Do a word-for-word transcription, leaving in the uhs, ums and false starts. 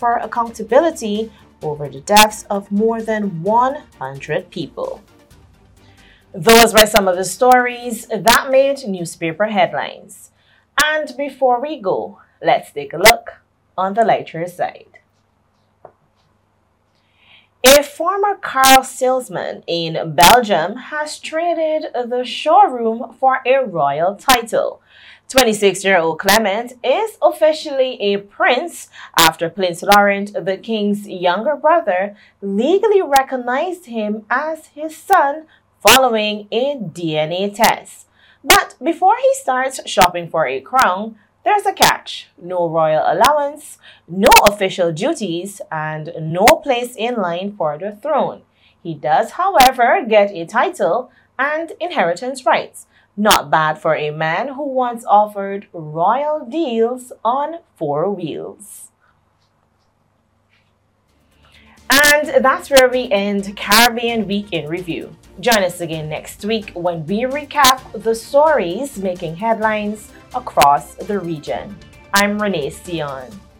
for accountability over the deaths of more than one hundred people. Those were some of the stories that made newspaper headlines. And before we go, let's take a look on the lighter side. A former car salesman in Belgium has traded the showroom for a royal title. twenty-six-year-old Clement is officially a prince after Prince Laurent, the king's younger brother, legally recognized him as his son following a D N A test. But before he starts shopping for a crown, there's a catch: no royal allowance, no official duties, and no place in line for the throne. He does, however, get a title and inheritance rights. Not bad for a man who once offered royal deals on four wheels. And that's where we end Caribbean Week in Review. Join us again next week when we recap the stories making headlines across the region. I'm Renee Sion.